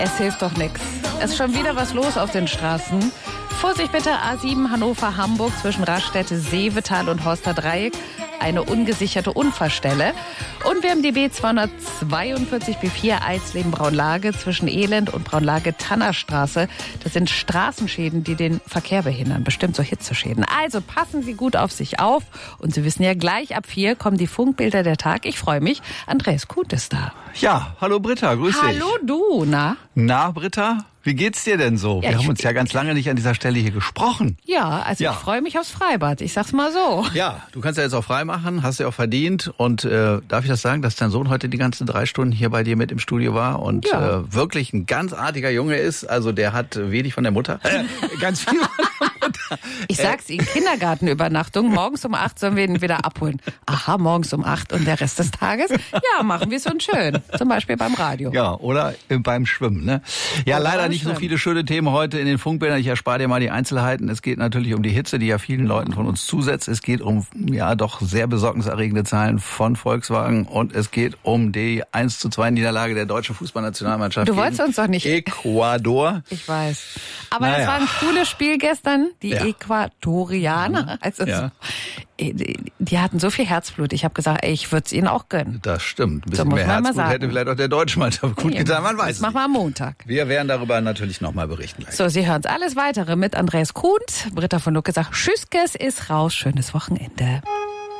Es hilft doch nichts. Es ist schon wieder was los auf den Straßen. Vorsicht bitte, A7 Hannover-Hamburg zwischen Raststätte, Seevetal und Horster Dreieck. Eine ungesicherte Unfallstelle. Und wir haben die B242 B4 Eisleben-Braunlage zwischen Elend und Braunlage-Tannerstraße. Das sind Straßenschäden, die den Verkehr behindern. Bestimmt so Hitzeschäden. Also passen Sie gut auf sich auf. Und Sie wissen ja, gleich ab 4 kommen die Funkbilder der Tag. Ich freue mich. Andreas Kuhn ist da. Ja, hallo Britta, grüß dich. Hallo du, na? Na, Britta? Wie geht's dir denn so? Wir haben uns ja ganz lange nicht an dieser Stelle hier gesprochen. Ja, also ich freue mich aufs Freibad, ich sag's mal so. Ja, du kannst ja jetzt auch frei machen, hast ja auch verdient. Und darf ich das sagen, dass dein Sohn heute die ganzen 3 Stunden hier bei dir mit im Studio war und wirklich ein ganz artiger Junge ist. Also der hat wenig von der Mutter. Ganz viel von der Mutter. Ich sag's Ihnen, Kindergartenübernachtung, morgens um 8 sollen wir ihn wieder abholen. Aha, morgens um 8 und der Rest des Tages? Ja, machen wir es uns schön. Zum Beispiel beim Radio. Ja, oder beim Schwimmen, ne? Ja, oder leider nicht so viele schöne Themen heute in den Funkbildern. Ich erspare dir mal die Einzelheiten. Es geht natürlich um die Hitze, die ja vielen Leuten von uns zusetzt. Es geht um, ja, doch sehr besorgniserregende Zahlen von Volkswagen. Und es geht um die 1:2 Niederlage der deutschen Fußballnationalmannschaft. Du wolltest uns doch nicht. Ecuador. Ich weiß. Aber das war ein cooles Spiel gestern. Die Äquatorianer. Also die hatten so viel Herzblut. Ich habe gesagt, ich würde es ihnen auch gönnen. Das stimmt. Ein bisschen mehr Herzblut hätte vielleicht auch der deutschen Mannschaft gut getan. Man weiß es. Das machen wir am Montag. Wir werden darüber natürlich nochmal berichten gleich. So, Sie hören alles Weitere mit Andreas Kuhn. Britta von Lucke sagt, Tschüss, es ist raus. Schönes Wochenende.